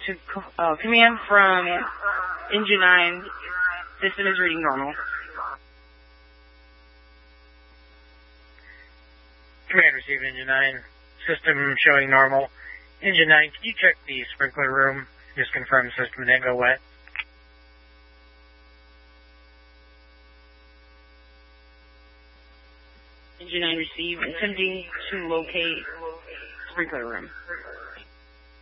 command from Engine 9. System is reading normal. Command received, Engine 9. System showing normal. Engine 9, can you check the sprinkler room? Just confirm the system didn't go wet. Engine 9 received. Attempting to locate sprinkler room.